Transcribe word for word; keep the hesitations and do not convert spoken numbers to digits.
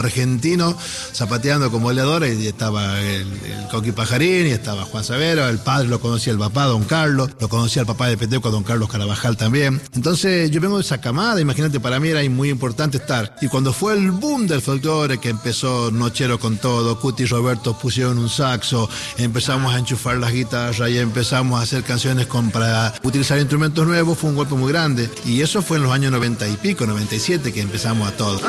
argentino zapateando con boleadores, y estaba el, el Coqui Pajarín, y estaba Juan Savero, el padre lo conocía el papá, don Carlos, lo conocía el papá de Peteco, don Carlos Carabajal también. Entonces yo vengo de esa camada, imagínate, para mí era muy importante estar. Y cuando fue el boom del folclore, que empezó Nochero con todo, Cuti y Roberto pusieron un saxo, empezamos a enchufar las guitarras y empezamos a hacer canciones con, para utilizar instrumentos nuevos, fue un golpe muy grande. Y eso fue en los años noventa y pico, noventa y siete, que empezamos a todo.